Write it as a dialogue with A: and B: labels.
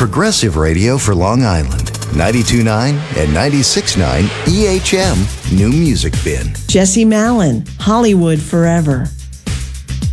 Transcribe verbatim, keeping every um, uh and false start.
A: progressive radio for Long Island. ninety-two point nine and ninety-six point nine E H M New Music Bin.
B: Jesse Malin, Hollywood Forever.